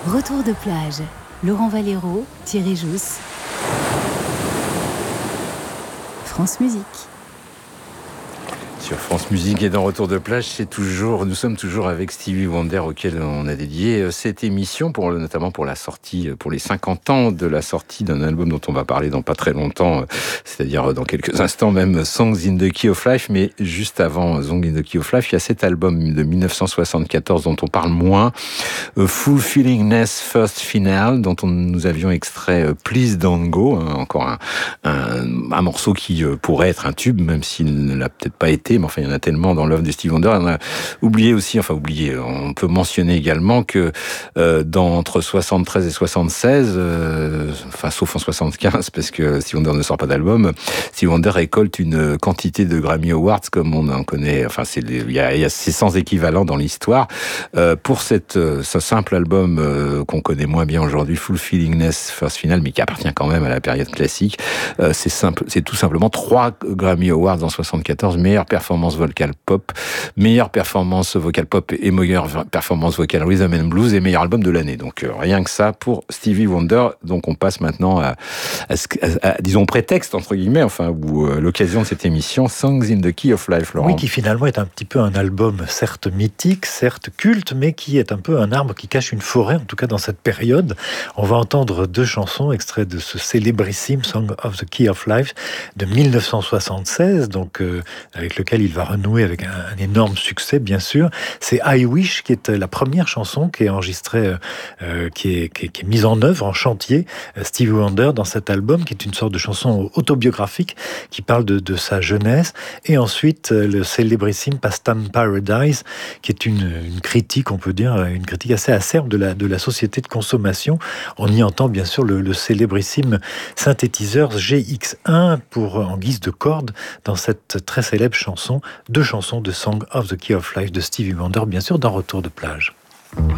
Retour de plage. Laurent Valero, Thierry Jousse. France Musique. Sur France Musique et dans Retour de plage, nous sommes toujours avec Stevie Wonder auquel on a dédié cette émission notamment pour la sortie, pour les 50 ans de la sortie d'un album dont on va parler dans pas très longtemps, c'est-à-dire dans quelques instants même, Songs in the Key of Life. Mais juste avant Songs in the Key of Life, il y a cet album de 1974 dont on parle moins, Fulfillingness First Final, dont nous avions extrait Please Don't Go, encore un morceau qui pourrait être un tube, même s'il ne l'a peut-être pas été. Mais enfin, il y en a tellement dans l'œuvre de Stevie Wonder. On a oublié, on peut mentionner également que entre 73 et 76, sauf en 75, parce que Stevie Wonder ne sort pas d'album, Stevie Wonder récolte une quantité de Grammy Awards comme on en connaît. Enfin, c'est sans équivalent dans l'histoire. Pour ce simple album qu'on connaît moins bien aujourd'hui, Fulfillingness First Final, mais qui appartient quand même à la période classique, c'est tout simplement 3 Grammy Awards en 74, meilleure performance vocal pop, meilleure performance vocal pop et meilleure performance vocal rhythm and blues et meilleur album de l'année. Donc rien que ça pour Stevie Wonder. Donc on passe maintenant à disons prétexte entre guillemets, ou l'occasion de cette émission, Songs in the Key of Life, Laurent. Oui, qui finalement est un petit peu un album certes mythique, certes culte, mais qui est un peu un arbre qui cache une forêt, en tout cas dans cette période. On va entendre 2 chansons extraits de ce célébrissime Song of the Key of Life de 1976, donc avec lequel il va renouer avec un énorme succès, bien sûr. C'est I Wish, qui est la première chanson qui est enregistrée, qui est mise en œuvre, en chantier, Stevie Wonder, dans cet album, qui est une sorte de chanson autobiographique qui parle de sa jeunesse. Et ensuite, le célébrissime Pastime Paradise, qui est une critique, on peut dire, une critique assez acerbe de la société de consommation. On y entend bien sûr le célébrissime synthétiseur GX1 en guise de corde dans cette très célèbre chanson, 2 chansons de Song of the Key of Life de Stevie Wonder, bien sûr, dans Retour de plage.